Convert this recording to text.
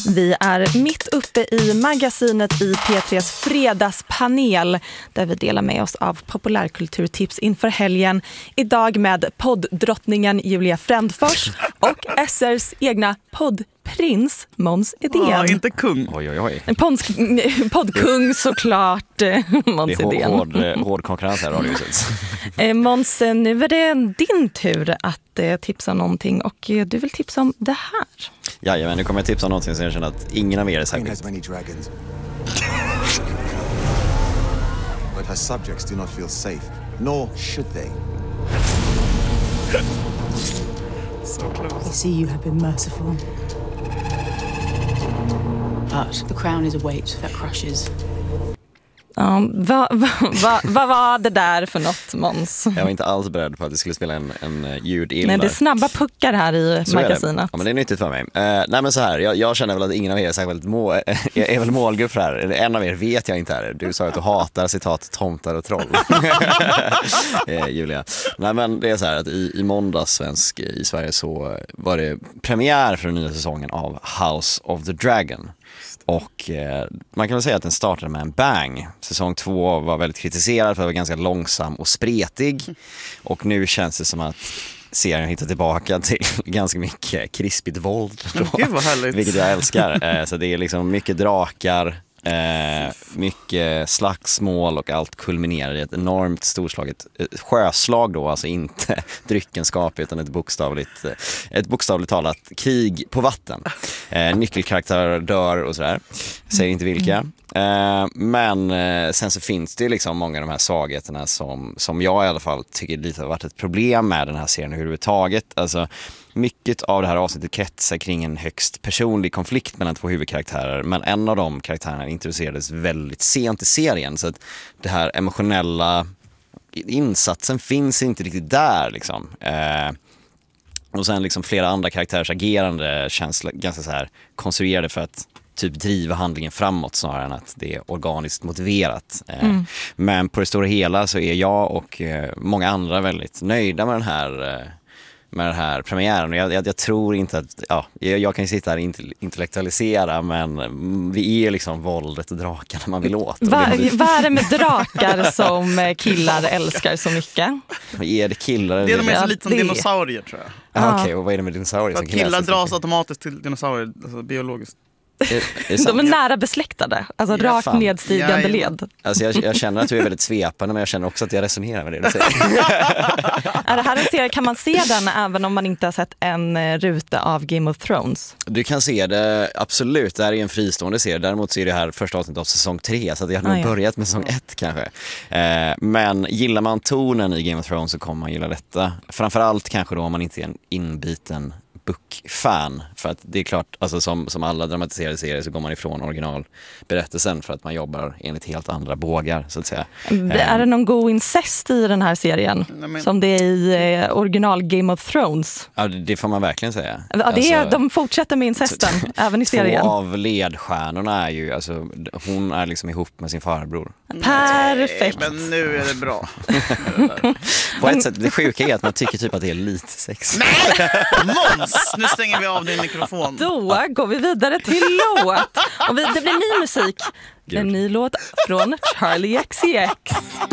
Vi är mitt uppe i magasinet i P3s fredagspanel där vi delar med oss av populärkulturtips inför helgen. Idag med podddrottningen Julia Frändfors och SRs egna poddprins Måns Edén. Inte kung. Oj. Poddkung såklart, Måns Edén. Det är hård konkurrens här i radiohuset. Måns, nu är det din tur att tipsa någonting och du vill tipsa om det här. Ja, nu kommer jag tipsa om någonting som jag känner att ingen av er är särskilt. But her subjects do not feel safe, nor should they. So close. I see you have been merciful. But the crown is a weight that crushes. Vad var det där för något, Måns? Jag var inte alls beredd på att det skulle spela en ljudil. Nej, det är snabba puckar här i magasinet. Ja, men det är nyttigt för mig. Nej, men så här, jag känner väl att ingen av er är väl målgrupp för här. Eller en av er vet jag inte här. Du sa att du hatar citat tomtar och troll. Julia. Nej, men det är så här att i måndags svensk i Sverige så var det premiär för den nya säsongen av House of the Dragon. Och man kan väl säga att den startade med en bang. Säsong 2 var väldigt kritiserad för att vara ganska långsam och spretig. Och nu känns det som att serien hittar tillbaka till ganska mycket krispigt våld. Gud vad härligt. Vilket jag älskar. Så det är liksom mycket drakar, mycket slagsmål och allt kulminerar i ett enormt storslaget sjöslag då, alltså inte dryckenskap utan ett bokstavligt talat krig på vatten. Nyckelkaraktärer dör och sådär, säger inte vilka. Men sen så finns det liksom många av de här svagheterna som jag i alla fall tycker lite har varit ett problem med den här serien överhuvudtaget. Alltså mycket av det här avsnittet kretsar kring en högst personlig konflikt mellan två huvudkaraktärer, men en av de karaktärerna introducerades väldigt sent i serien, så att det här emotionella insatsen finns inte riktigt där liksom. Och sen liksom flera andra karaktärers agerande känns ganska så här konstruerade för att typ driva handlingen framåt snarare än att det är organiskt motiverat. Men på det stora hela så är jag och många andra väldigt nöjda med den här premiären. Och jag tror inte att, jag kan ju sitta här och intellektualisera, men vi är liksom våldet och drakarna man vill åt. Vad är det med drakar som killar älskar så mycket? Är det killar? Det är de är så lite som dinosaurier, tror jag. Okej, och vad är det med dinosaurier? Att killar dras automatiskt till dinosaurier, alltså biologiskt. De är nära besläktade, alltså rakt nedstigande led. Alltså jag känner att du är väldigt svepande, men jag känner också att jag resonerar med det du säger. Är det här en serie, kan man se den även om man inte har sett en ruta av Game of Thrones? Du kan se det, absolut. Det här är en fristående serie. Däremot så är det här första avsnittet av säsong 3, så att jag hade nog börjat med säsong 1 kanske. Men gillar man tonen i Game of Thrones så kommer man gilla detta. Framförallt kanske då om man inte är en inbiten book-fan, för att det är klart, alltså som alla dramatiserade serier så går man ifrån originalberättelsen för att man jobbar enligt helt andra bågar, så att säga. Är det någon god incest i den här serien? Som det är i original Game of Thrones? Ja, det får man verkligen säga. Ja, de fortsätter med incesten även i serien. Två av ledstjärnorna är ju, alltså, hon är liksom ihop med sin farbror. Perfekt. Men nu är det bra. På ett sätt, det sjuka är att man tycker typ att det är lite sex. Nej! Måns! Nu stänger vi av din mikrofon. Då går vi vidare till låt. Och det blir ny musik. En ny låt från Charlie XCX.